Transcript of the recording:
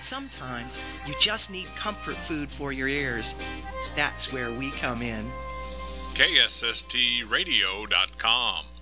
Sometimes you just need comfort food for your ears. That's where we come in. KSSTradio.com